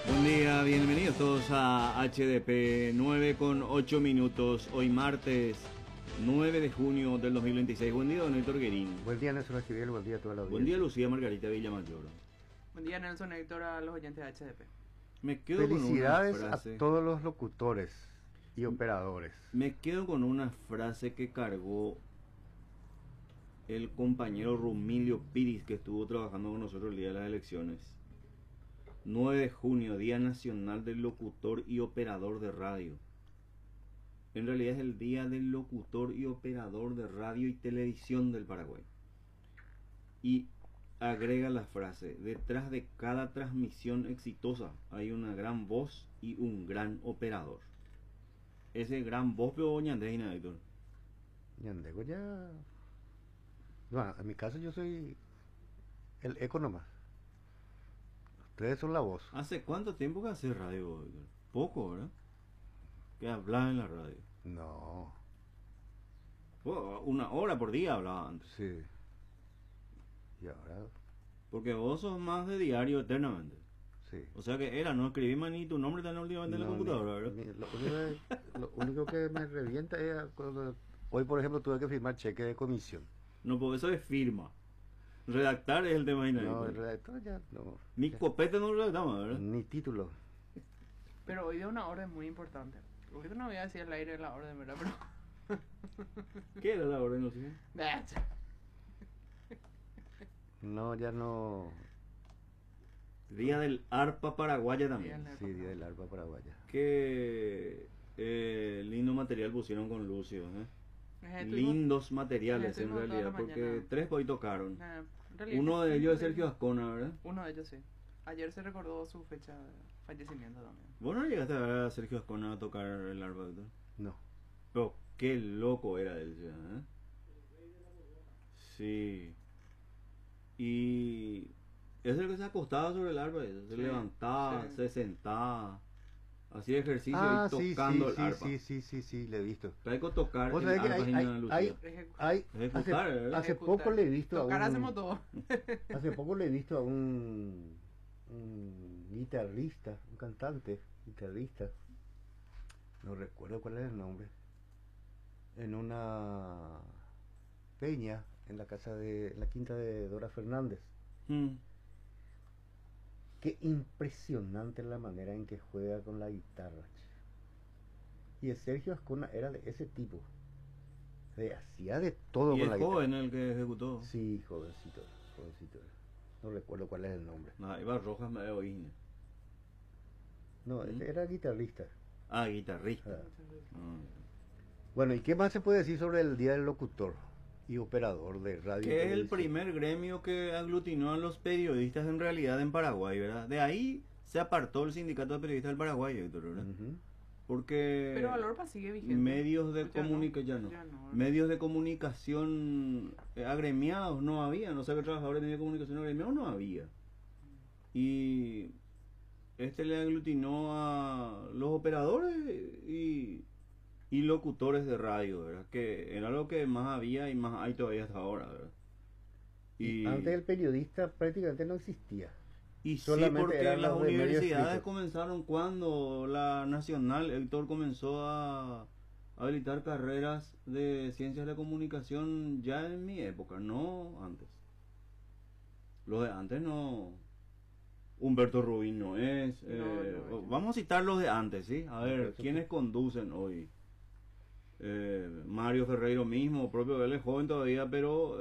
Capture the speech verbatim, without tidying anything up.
Buen día, bienvenidos todos a H D P nueve con ocho minutos, hoy martes nueve de junio del dos mil veintiséis. Buen día, don Héctor Guerín. Buen día, Nelson Esquivel, buen día a toda la audiencia. Buen día, Lucía Margarita Villamayor. Buen día, Nelson Héctor, a los oyentes de H D P. Me quedo Felicidades con una frase, a todos los locutores y operadores. Me quedo con una frase que cargó el compañero Rumilio Piris, que estuvo trabajando con nosotros el día de las elecciones. nueve de junio, Día Nacional del Locutor y Operador de Radio. En realidad es el Día del Locutor y Operador de Radio y Televisión del Paraguay. Y agrega la frase: detrás de cada transmisión exitosa hay una gran voz y un gran operador. Ese gran voz, pero Ñandrés y Héctor. Ñandego ya... No, en mi caso yo soy el eco nomás. Ustedes son la voz. ¿Hace cuánto tiempo que hace radio, Héctor? Poco, ¿verdad? Que hablaba en la radio. No, Oh, una hora por día hablaba antes. sí. Y ahora, Porque vos sos más de diario eternamente. sí. O sea que era, no escribí más ni tu nombre tan últimamente en la No, computadora, ni- ¿verdad? ni- lo, único, lo único que me revienta es cuando... Hoy, por ejemplo, tuve que firmar cheque de comisión. No, porque eso es firma. Redactar es el tema de No, nadie. el redactor ya no. Ni ya- copete no redactamos, ¿verdad? Ni título. Pero hoy de una orden muy importante. Ahorita no voy a decir al aire la orden, ¿verdad? Pero... ¿Qué era la orden, Lucía? No, ya no. Día del arpa paraguaya también. Día del- Sí, día del arpa paraguaya. Qué eh, lindo material pusieron con Lucio, ¿eh? Eh, tuvimos- Lindos materiales eh, en tuvimos toda realidad, la porque mañana. tres hoy tocaron. Eh, en realidad- Uno de ellos es Sergio Ascona, ¿verdad? Uno de ellos sí. Ayer se recordó su fecha de fallecimiento también. ¿Vos no llegaste a ver a Sergio Ascona a tocar el arpa, Héctor? No. Pero qué loco era él, ¿eh? Sí. Y es el que se acostaba sobre el arpa, se Sí, levantaba, sí. se sentaba, hacía ejercicio Ah, y sí, tocando sí, el sí, arpa. sí, sí, sí, sí, le he visto. Hay que tocar Vos el sabés que arpa, hay, señora hay, Lucía. hay, Ejecu- hay- Ejecutar, hace, ¿verdad? hace Ejecutar. poco le he visto Tocar a hacemos un, todo. hace poco le he visto a un, un guitarrista, un cantante, guitarrista, no recuerdo cuál es el nombre, en una peña en la casa de, en la quinta de Dora Fernández. Mm. Qué impresionante la manera en que juega con la guitarra, che. Y el Sergio Ascona era de ese tipo. Se hacía de todo Y con el la joven guitarra. el que ejecutó. Sí, jovencito, jovencito. era. No recuerdo cuál es el nombre. Ah, Iba Rojas me oíne. No, ¿Mm? ese era guitarrista. Ah, guitarrista. Ah. Mm. Bueno, ¿y qué más se puede decir sobre el Día del Locutor y Operador de Radio? y Que es el Televisión? primer gremio que aglutinó a los periodistas en realidad en Paraguay, ¿verdad? De ahí se apartó el sindicato de periodistas del Paraguay, Héctor, ¿verdad? Ujú. Porque Pero Valorpa sigue vigente. medios de Ya no, comunicación, ya no. medios de comunicación eh, agremiados no había, no sé qué trabajadores de medios de comunicación agremiados no había. Y este le aglutinó a los operadores y, y locutores de radio, ¿verdad? Que era lo que más había y más hay todavía hasta ahora, ¿verdad? Y, Antes el periodista prácticamente no existía. y sí, solamente porque eran las los de medios universidades escritos. comenzaron cuando la Nacional, Héctor, comenzó a habilitar carreras de ciencias de comunicación ya en mi época, no antes. Los de antes no. Humberto Rubín no es. eh, No, no, no. Vamos a citar los de antes, ¿sí? A ver, Humberto ¿quiénes conducen hoy? Eh, Mario Ferreiro mismo, propio, él es joven todavía, pero